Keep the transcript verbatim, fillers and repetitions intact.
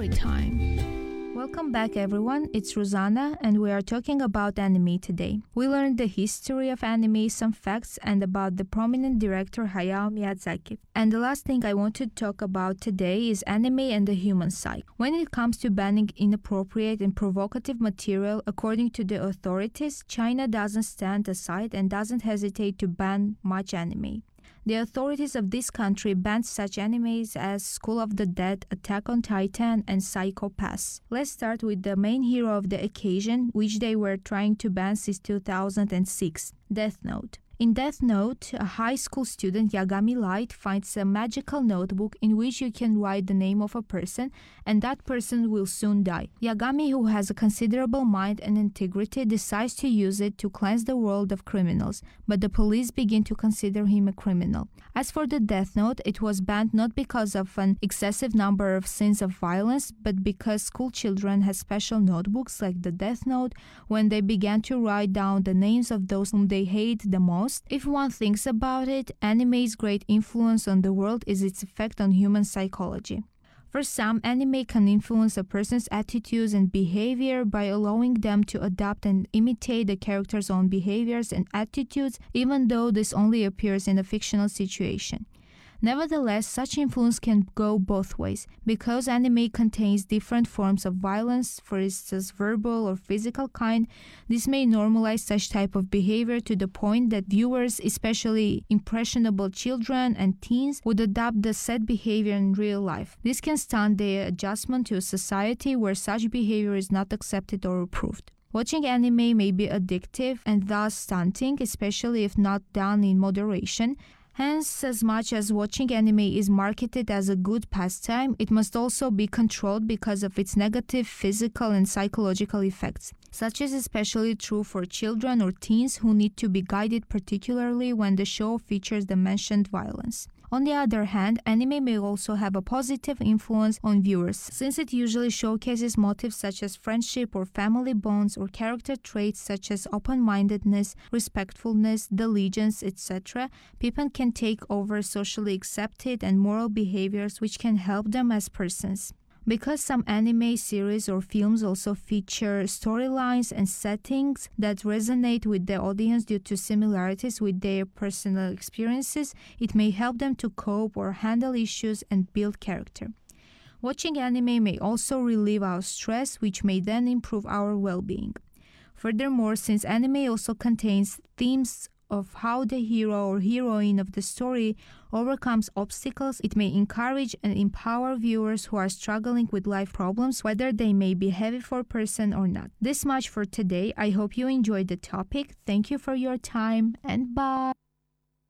story time. Welcome back everyone, it's Rosanna and we are talking about anime today. We learned the history of anime, some facts, and about the prominent director Hayao Miyazaki. And the last thing I want to talk about today is anime and the human psyche. When it comes to banning inappropriate and provocative material, according to the authorities, China doesn't stand aside and doesn't hesitate to ban much anime. The authorities of this country banned such animes as School of the Dead, Attack on Titan, and Psycho Pass. Let's start with the main hero of the occasion, which they were trying to ban since two thousand six, Death Note. In Death Note, a high school student, Yagami Light, finds a magical notebook in which you can write the name of a person and that person will soon die. Yagami, who has a considerable mind and integrity, decides to use it to cleanse the world of criminals, but the police begin to consider him a criminal. As for the Death Note, it was banned not because of an excessive number of scenes of violence, but because school children had special notebooks like the Death Note when they began to write down the names of those whom they hate the most. If one thinks about it, anime's great influence on the world is its effect on human psychology. For some, anime can influence a person's attitudes and behavior by allowing them to adapt and imitate the character's own behaviors and attitudes, even though this only appears in a fictional situation. Nevertheless, such influence can go both ways. Because anime contains different forms of violence, for instance verbal or physical kind, this may normalize such type of behavior to the point that viewers, especially impressionable children and teens, would adopt the said behavior in real life. This can stunt their adjustment to a society where such behavior is not accepted or approved. Watching anime may be addictive and thus stunting, especially if not done in moderation. Hence, as much as watching anime is marketed as a good pastime, it must also be controlled because of its negative physical and psychological effects. Such is especially true for children or teens who need to be guided, particularly when the show features the mentioned violence. On the other hand, anime may also have a positive influence on viewers, since it usually showcases motives such as friendship or family bonds or character traits such as open-mindedness, respectfulness, diligence, et cetera. People can take over socially accepted and moral behaviors which can help them as persons. Because some anime series or films also feature storylines and settings that resonate with the audience due to similarities with their personal experiences, it may help them to cope or handle issues and build character. Watching anime may also relieve our stress, which may then improve our well-being. Furthermore, since anime also contains themes of how the hero or heroine of the story overcomes obstacles, it may encourage and empower viewers who are struggling with life problems, whether they may be heavy for a person or not. This much for today. I hope you enjoyed the topic. Thank you for your time and bye!